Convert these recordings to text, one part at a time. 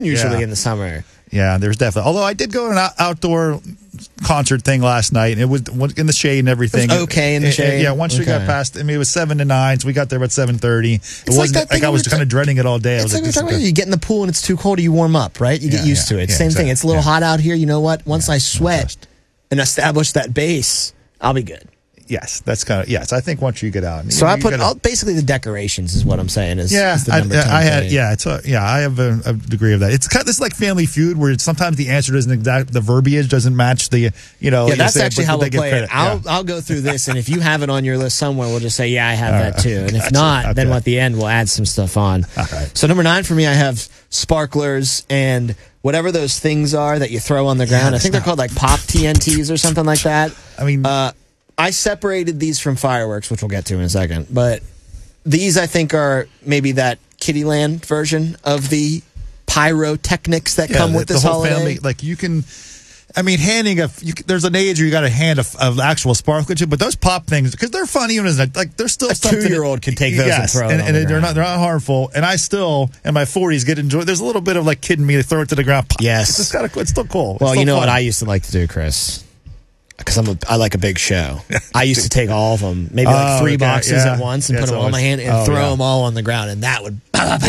usually in the summer. Yeah, there's definitely. Although I did go to an outdoor concert thing last night, and it was in the shade and everything. It was okay in the shade? Yeah, once we got past, I mean, it was 7 to 9, so we got there about 7:30. It wasn't like I was kind of dreading it all day. It's like you get in the pool and it's too cold, you warm up, right? You get used to it. Same thing. It's a little hot out here. You know what? Once I sweat and establish that base, I'll be good. Yes, that's kind of I think once you get out, so I put basically the decorations is what I'm saying. Is the number 10 I have a degree of that. It's kind of this like Family Feud where sometimes the answer doesn't the verbiage doesn't match the that's actually how we'll play it. I'll go through this, and if you have it on your list somewhere, we'll just say I have that too, and if not, then at the end we'll add some stuff on. All right. So number 9 for me, I have sparklers and whatever those things are that you throw on the ground. I think they're called like pop TNTs or something like that. I mean. I separated these from fireworks, which we'll get to in a second. But these, I think, are maybe that Kittyland version of the pyrotechnics that come with this whole holiday. Family, like you can, I mean, there's an age where you got to hand of actual sparkler to, but those pop things, because they're funny, even as like they're still a 2-year-old can take those and throw it. And they're not harmful. And I still, in my 40s, get enjoy. There's a little bit of like kidding me to throw it to the ground. Pop. Yes, it's still cool. Well, you know what I used to like to do, Chris. Because I like a big show. I used to take all of them, maybe like 3 boxes at once, and put them all in my hand and throw them all on the ground, and that would.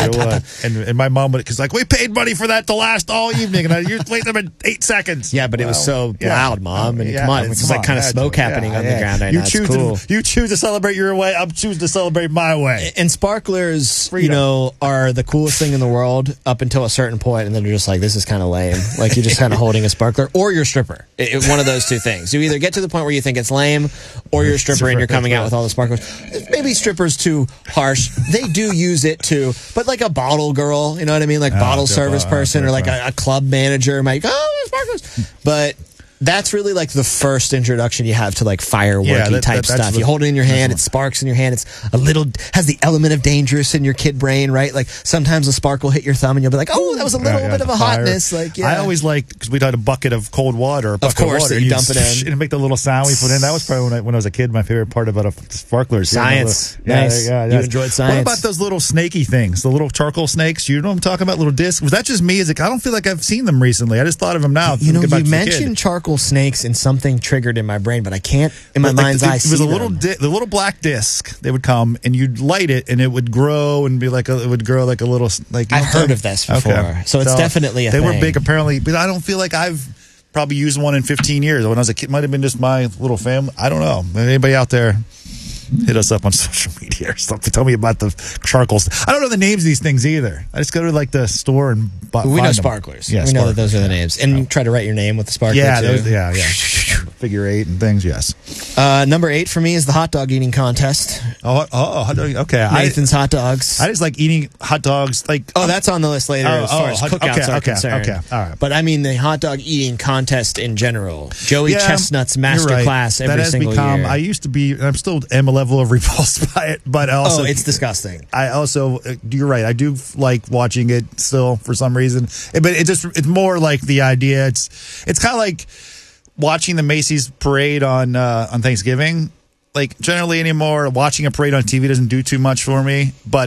And my mom would, because like we paid money for that to last all evening, and you wait them in 8 seconds. Yeah, but it was so loud, Mom. And come on, it's like kind of smoke happening on the ground right now. It's cool. You choose to celebrate your way. I'm choosing to celebrate my way. And sparklers, are the coolest thing in the world up until a certain point, and then you're just like, this is kind of lame. Like you're just kind of holding a sparkler, or you're a stripper. One of those two things. You either get to the point where you think it's lame, or you're a stripper and you're coming out with all the sparklers. Maybe strippers too harsh. They do use it too, but like a bottle girl, you know what I mean? Like bottle service person, or like a club manager might go, sparklers. But that's really like the first introduction you have to like fireworky type stuff. You hold it in your hand, it sparks in your hand. It's has the element of dangerous in your kid brain, right? Like sometimes a spark will hit your thumb and you'll be like, oh, that was a little bit of a hotness. Like, I always because we had a bucket of cold water. Of course, you dump it in and make the little sound we put in. That was probably when I was a kid. My favorite part about sparklers. Science. Nice. You enjoyed science. What about those little snaky things? The little charcoal snakes? You know what I'm talking about? Little discs? Was that just me? I don't feel like I've seen them recently. I just thought of them now. You mentioned charcoal snakes and something triggered in my brain, but I can't in my mind's eye. It was the little black disc. They would come and you'd light it and it would grow and be like it would grow like a little like. I've heard of this before, so it's definitely a thing. They were big apparently, but I don't feel like I've probably used one in 15 years. When I was a kid, might have been just my little family. I don't know. Anybody out there? Hit us up on social media or something. Tell me about the charcoals. I don't know the names of these things either. I just go to like the store and we know sparklers. Yeah, we know that those are the names. And you try to write your name with the sparkler too. Yeah. Figure 8 and things. Yes. Number 8 for me is the hot dog eating contest. Hot dog. Okay. Nathan's hot dogs. I just like eating hot dogs. That's on the list later as far as cookouts are concerned. Okay. All right. But I mean the hot dog eating contest in general. Joey Chestnut's master class every single year. I used to be. I still am a level of repulsed by it, but also it's disgusting. I also, you're right. I do like watching it still for some reason, but it's more like the idea. It's kind of like watching the Macy's parade on Thanksgiving. Like generally anymore, watching a parade on TV doesn't do too much for me, but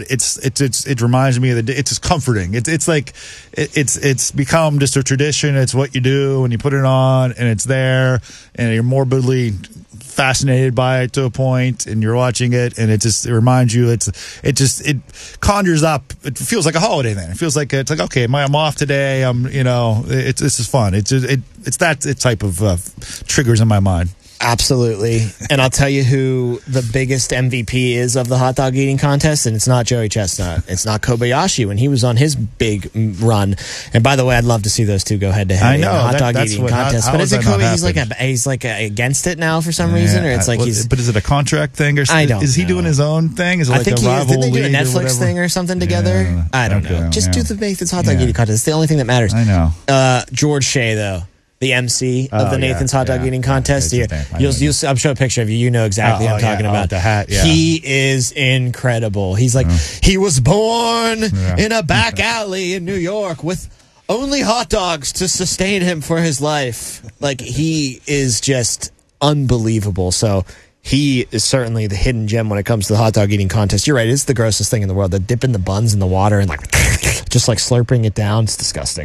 it reminds me of it's just comforting. It's become just a tradition. It's what you do when you put it on, and it's there, and you're morbidly fascinated by it to a point, and you're watching it, and it reminds you. It conjures up. It feels like a holiday. Then it feels like it's like okay, I'm off today. This is fun. It's that type of triggers in my mind. Absolutely. And I'll tell you who the biggest MVP is of the hot dog eating contest, and it's not Joey Chestnut. It's not Kobayashi when he was on his big run. And by the way, I'd love to see those two go head to head in the hot dog eating contest. But is it Kobe? He's like against it now for some reason, or it's like But is it a contract thing, or I don't is he doing his own thing? Is it like a rival league? Didn't they do a Netflix thing or something together? I don't know. Just do the Nathan's hot dog eating contest. It's the only thing that matters. I know. George Shea though, the MC of the Nathan's hot dog eating contest. I'm showing a picture of you. You know exactly what I'm talking about. The hat. Yeah. He is incredible. He's like he was born in a back alley in New York with only hot dogs to sustain him for his life. Like he is just unbelievable. So he is certainly the hidden gem when it comes to the hot dog eating contest. You're right. It's the grossest thing in the world. The dipping the buns in the water and like just like slurping it down. It's disgusting.